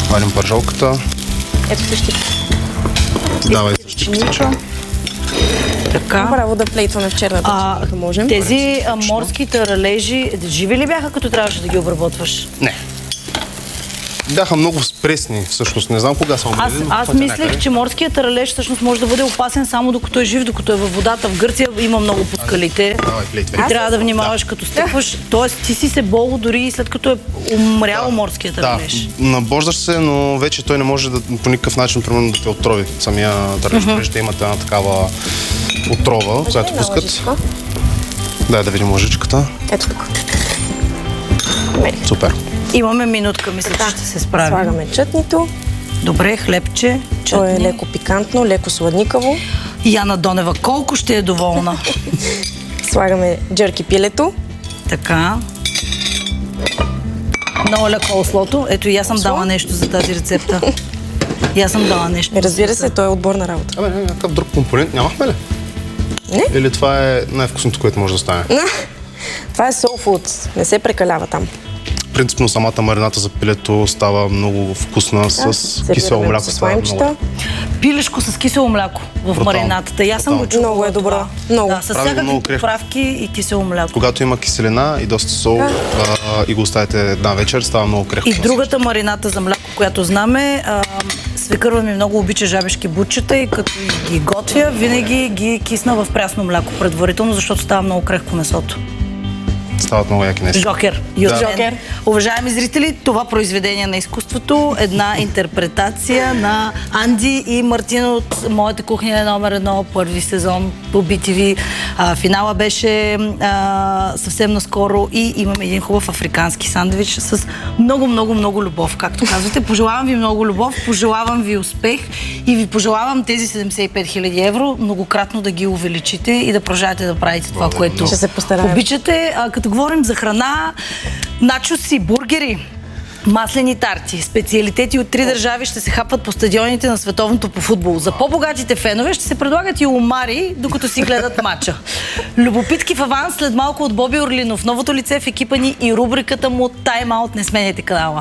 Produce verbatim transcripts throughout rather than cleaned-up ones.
Вадим пържолката. Ето същи. Давай същичка. Така. Браво да плейтваме в черната, А, ако можем. тези а, морски таралежи, живи ли бяха, като трябваше да ги обработваш? Не. Бяха много спресни, всъщност. Не знам кога са Аз, умрели. аз мислех, че морският таралеж всъщност може да бъде опасен само докато е жив, докато е във водата. В Гърция има много по скалите. Давай, плейтвай. И трябва да внимаваш да. като стъпваш. Тоест, ти си се боло дори и след като е умрял да. морският таралеж. Да, набождаш се, но вече той не може да, по никакъв начин примерно, да те отрови. Самия таралеж, mm-hmm. ще имате една такава отрова, която пускат. Лъжичка. Дай да видим лъжичката. Ето тук. Супер. Имаме минутка, мисля, че ще се справим. Слагаме чътнито. Добре, хлебче, чътни. То е леко пикантно, леко сладникаво. Яна Донева, колко ще е доволна? Слагаме джърки пилето. Така. Много леко ослото. Ето и аз съм дала нещо за тази рецепта. И аз съм дала нещо. Разбира се, то е отборна работа. Абе, не, някакъв друг компонент нямахме ли? Не. Или това е най-вкусното, което може да стане? Това е soul food. Не се прекалява там. Принципно самата марината за пилето става много вкусна да, с кисело мляко. С лаймчета. Пилешко с кисело мляко в Брутално. маринатата. И аз съм го чувала. Много е добро. Много. Да, с всякакви приправки и кисело мляко. Когато има киселина и доста сол а, и го оставите една вечер, става много крехко. И другата марината за мляко, която знаме, а, свекърва ми много обича жабешки бутчета и като ги готвя, винаги ги кисна в прясно мляко предварително, защото става много крехко месото. Стават много яки нещо. Жокер. Да. Жокер. Уважаеми зрители, това произведение на изкуството, една интерпретация на Анди и Мартин от Моята кухня номер едно, първи сезон по би ти ви. А, финала беше а, съвсем наскоро и имаме един хубав африкански сандвич с много, много, много любов, както казвате. Пожелавам ви много любов, пожелавам ви успех и ви пожелавам тези седемдесет и пет хиляди евро многократно да ги увеличите и да продължавате да правите това, което ще се постараем. Обичате. А, като говорим за храна, начоси, бургери, маслени тарти, специалитети от три държави ще се хапват по стадионите на световното по футбол. За по-богатите фенове ще се предлагат и омари, докато си гледат матча. Любопитки в аванс след малко от Боби Орлинов, новото лице в екипа ни и рубриката му Time Out. Не сменяйте канала.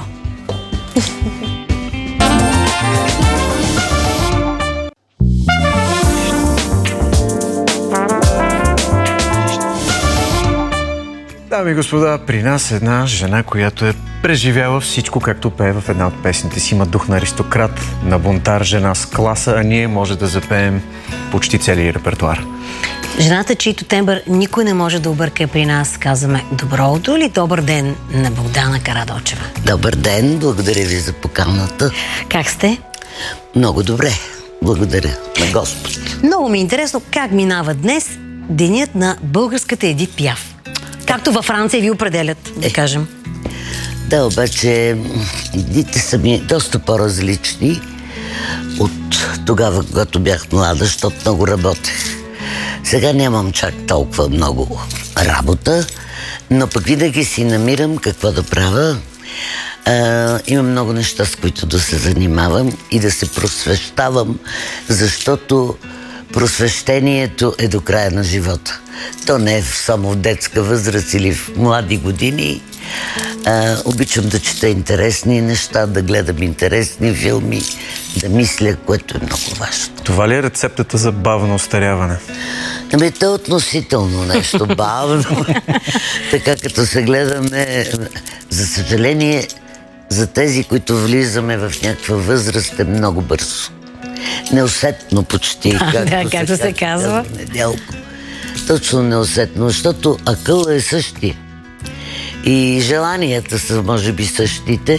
Дами и господа, при нас една жена, която е преживяла всичко, както пее в една от песните си. Има дух на аристократ, на бунтар, жена с класа, а ние може да запеем почти целия репертуар. Жената, чийто тембър никой не може да обърка при нас, казваме добро утро или добър ден на Богдана Карадочева. Добър ден, благодаря ви за поканата. Как сте? Много добре, благодаря на Господ. Много ми е интересно как минава днес денят на българската Едит Пиаф. Както във Франция ви определят, да кажем. Да, обаче дните са ми доста по-различни от тогава, когато бях млада, защото много работех. Сега нямам чак толкова много работа, но пък винаги си намирам какво да правя. А, имам много неща, с които да се занимавам и да се просвещавам, защото просвещението е до края на живота. То не е само в детска възраст или в млади години. А, обичам да чета интересни неща, да гледам интересни филми, да мисля, което е много важно. Това ли е рецептата за бавно остаряване? Ами, то е относително нещо бавно. Така като се гледаме, за съжаление, за тези, които влизаме в някаква възраст, е много бързо. Неусетно почти, А, както, да, както се, се казва. Неделко. Точно неусетно, защото акъл е същия. И желанията са, може би, същите,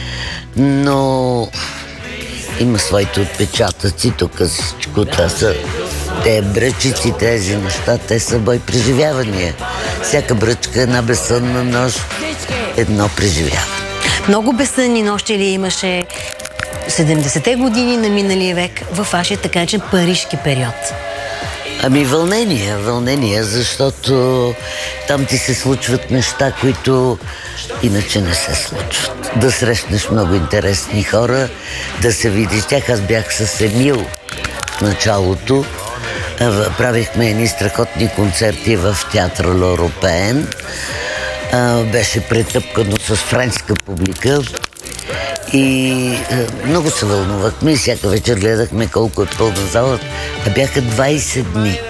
но има своите отпечатъци. Тук всичко това са те бръчици, тези неща, те са бой преживявания. Всяка бръчка, една безсънна нощ, едно преживяване. Много безсънни нощи ли имаше седемдесетте години на миналия век във вашия така наречен парижки период? Ами вълнения, вълнения, защото там ти се случват неща, които иначе не се случват. Да срещнеш много интересни хора, да се видиш тях. Аз бях с Емил в началото. Правихме едни страхотни концерти в театър Л'Européen. Беше претъпкано с френска публика. И е, много се вълнувахме и всяка вечер гледахме колко е пълна залата, а бяха двайсет дни.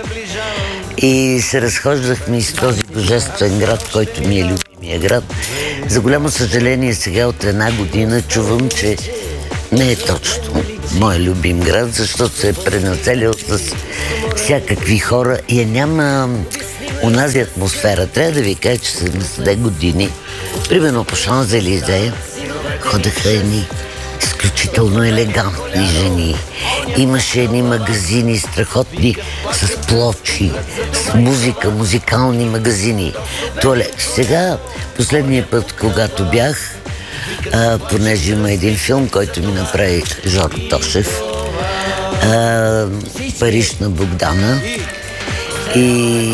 И се разхождахме из този божествен град, който ми е любимия град. За голямо съжаление сега от една година чувам, че не е точно мой любим град, защото се е пренаселил с всякакви хора и няма онази атмосфера. Трябва да ви кажа, че седемдесетте години, примерно по Шанс-Елизе, ходеха едни изключително елегантни жени. Имаше едни магазини страхотни с плочи, с музика, музикални магазини. Туалет. Сега, последния път, когато бях, а, понеже има един филм, който ми направи Жоро Тошев, а, Париж на Богдана, и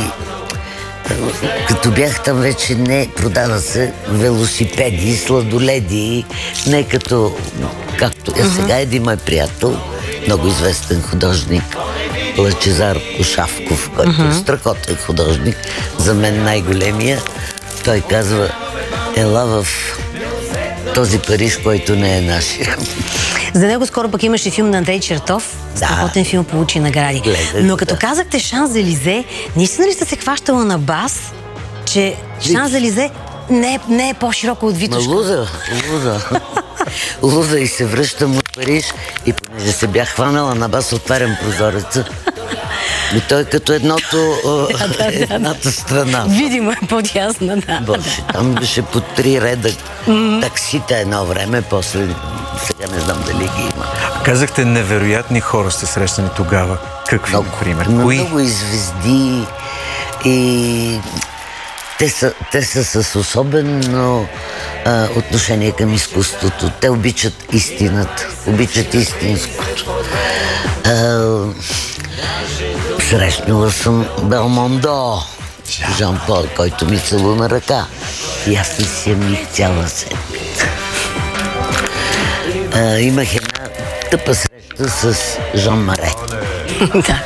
като бях там вече не продава се велосипеди, сладоледи, не като както е сега. Един мой приятел, много известен художник, Лъчезар Ушавков, който uh-huh. е страхотен художник, за мен най-големия. Той казва: ела в този Париж, който не е нашия. За него скоро пък имаше филм на Андрей Чертов. Страхотен да. Филм, получи награди. Гледах, но като да. казахте Шанс-Елизе, наистина ли сте се хващала на бас, че Шанс-Елизе не е, не е по-широко от Витошка? Ма луда, луда. Луда и се връщам от Париж и понеже се бях хванала на бас, отварям прозореца. И той е като едното, да, да, едната страна. Видимо е по-ясна, да. Боже, там беше по три реда mm-hmm. таксита едно време, после сега не знам дали ги има. Казахте, невероятни хора сте срещани тогава. Какви, много, например? Кои? Много и звезди и те са, те са с особено а, отношение към изкуството. Те обичат истината, обичат истинското. А, Срещнала съм Белмондо, Жан Пол, който ми целуна ръка. И аз не си амих цяла седмица. А, имах една тъпа среща с Жан Маре. Да.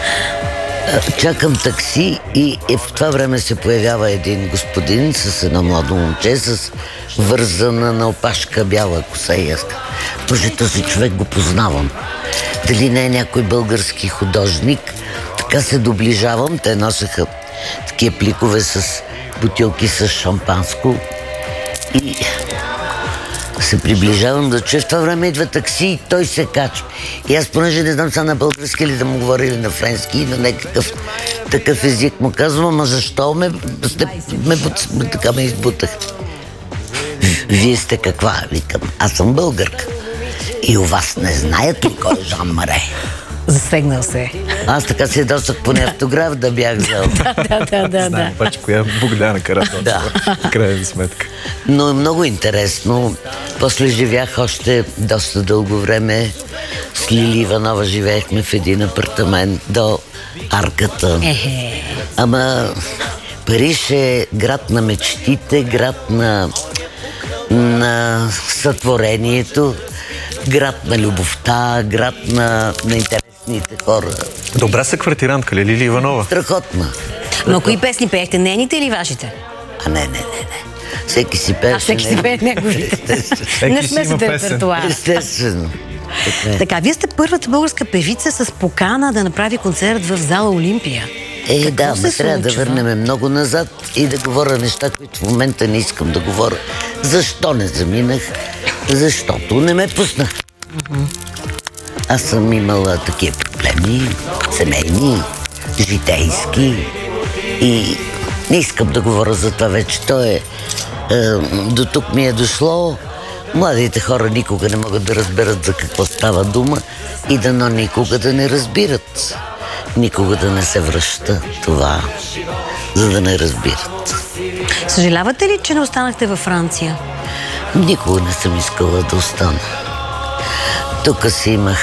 Чакам такси и, и в това време се появява един господин с едно младо момче, с вързана на опашка бяла коса и аз. Боже, този човек го познавам. Дали не е някой български художник? Така се доближавам. Те носеха такива пликове с бутилки с шампанско и се приближавам да чуя. В това време идва такси и той се качва. И аз, понеже не знам сега на български или да му говоря, или на френски, или на някакъв такъв език, му казвам: ама защо ме, сте, ме, ме така ме избутахте? Вие сте каква? Викам: аз съм българка. И у вас не знаят ли кой е Жан Маре? Засегнал се. Аз така се досък поне автограф да бях взел. Да, да, да, да. Знаем обаче коя Богдана Каратонова. Да. Крайна сметка. Но е много интересно. После живях още доста дълго време. С Лили Иванова живеехме в един апартамент до арката. Ехе. Ама Париж е град на мечтите, град на, на сътворението, град на любовта, град на, на интересните хора. Добра са квартирантка ли, Лили Иванова? Страхотна. Но кои песни пеехте? Нейните или вашите? А не, не, не, не. Всеки си пее. А всеки си пее неговите. Не сме се репертуар. Естествено. Така. така, вие сте първата българска певица с покана да направи концерт в зала Олимпия. Е, Какво да, ме трябва да случва? върнем много назад и да говоря неща, които в момента не искам да говоря. Защо не заминах? Защото не ме пуснах. Mm-hmm. Аз съм имала такива проблеми, семейни, житейски и не искам да говоря за това вече. То е, е до тук ми е дошло. Младите хора никога не могат да разберат за какво става дума и дано никога да не разбират. Никога да не се връща това, за да не разбират. Съжалявате ли, че не останахте във Франция? Никога не съм искала да остана. Тук си имах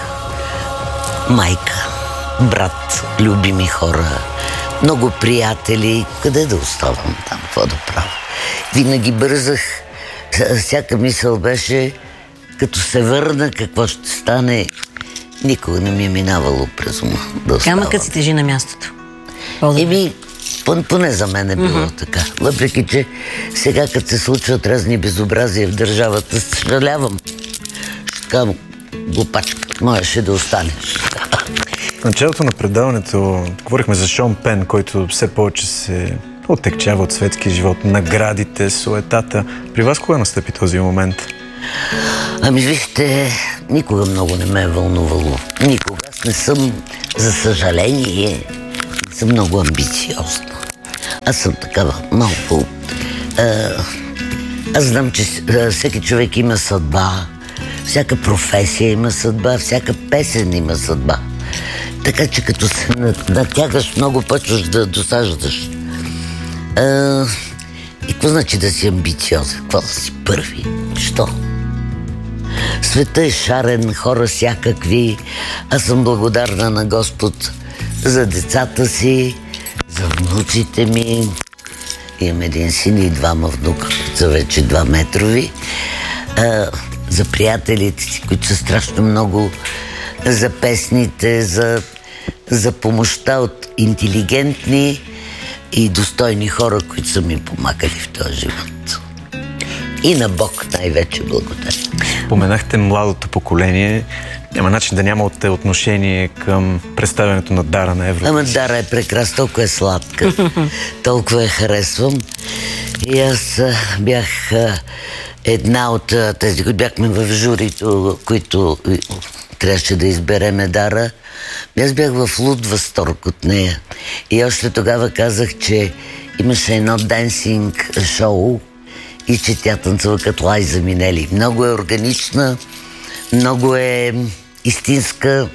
майка, брат, любими хора, много приятели. Къде да оставам там? Какво да правя? Винаги бързах. Всяка мисъл беше, като се върна, какво ще стане. Никога не ми е минавало през ума да оставам. Камъкът си тежи на мястото. Еми, Поне за мен е било mm-hmm. така. Въпреки, че сега, като се случват разни безобразия в държавата, съжалявам. Така глупачка, можеше да останеш. В началото на предаването говорихме за Шон Пен, който все повече се оттекчава от светския живот, наградите, суетата. При вас кога настъпи този момент? Ами вижте, никога много не ме е вълнувало. Никога. Аз не съм, за съжаление, не съм много амбициозна. Аз съм такава малко... А, аз знам, че всеки човек има съдба, всяка професия има съдба, всяка песен има съдба. Така че като се натягаш, много почваш да досаждаш. А, и какво значи да си амбициозен? Какво да си първи? Що? Света е шарен, хора всякакви. Аз съм благодарна на Господ за децата си, за внуците ми. Имам един син и двама внука, които са вече два метрови. А, за приятелите си, които са страшно много, за песните, за, за помощта от интелигентни и достойни хора, които са ми помагали в този живот. И на Бог най-вече благодаря. Поменахте младото поколение. Няма начин да няма отношение към представянето на Дара на Евровизия. Ама Дара е прекрасна, толкова е сладка. Толкова я харесвам. И аз бях една от тези, които бяхме в журито, които трябваше да избереме Дара. Аз бях в луд възторг от нея. И още тогава казах, че имаше едно денсинг шоу и че тя танцува като Лайза Минели. Много е органична, много е истинска,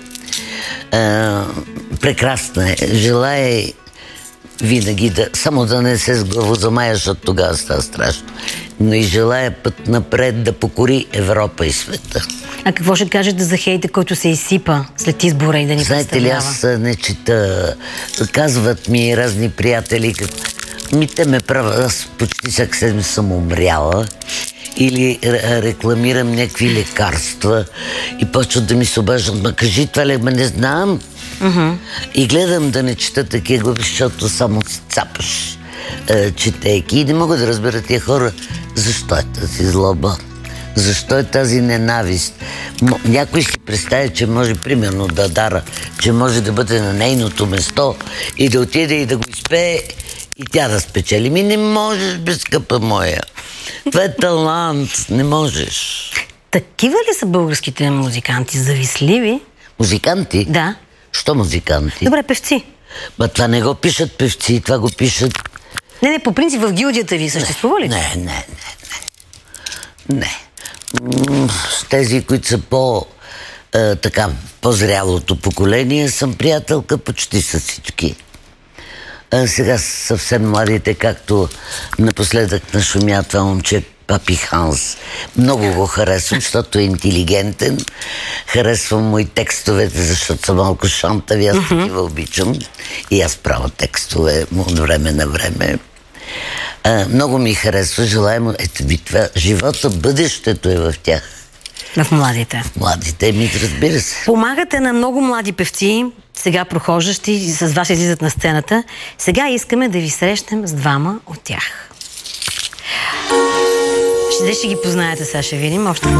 а, прекрасна е. Желая винаги да... Само да не се с главозамая, защото тогава става страшно. Но и желая път напред да покори Европа и света. А какво ще кажете за хейта, който се изсипа след избора и да ни представлява? Знаете ли, аз не чета. Казват ми разни приятели, как... ми те ме правят, аз почти всяка седмица съм умряла. Или рекламирам някакви лекарства и почват да ми се обаждат. Ма кажи това ли, ма не знам. Uh-huh. И гледам да не чета такива глупи, защото само си цапаш, е, четейки. И не мога да разбера тия хора, защо е тази злоба, защо е тази ненавист. Някой си представя, че може, примерно, да Дара, че може да бъде на нейното место и да отиде и да го изпее и тя да спечели. Ми не можеш, бе, скъпа моя. Това е талант, не можеш. Такива ли са българските музиканти? Завистливи? Музиканти? Да. Що музиканти? Добре, певци. Ма това не го пишат певци, това го пишат... Не, не, по принцип в гилдията ви съществува ли? Не, не, не, не. Не. С тези, които са по... Е, така, по-зрялото поколение, съм приятелка почти с всички. А сега съвсем младите, както напоследък нашумя това момче Папи Ханс. Много го харесвам, защото е интелигентен. Харесвам му и текстовете, защото съм малко шантави. Аз mm-hmm. такива обичам. И аз правя текстове от време на време. А, много ми харесва. Желаем, ето ви това. Живота, бъдещето е в тях. В младите. В младите, ми разбира се. Помагате на много млади певци, сега прохождащи, с вас излизат на сцената. Сега искаме да ви срещнем с двама от тях. Ще, ще ги познаете, сега ще видим. Още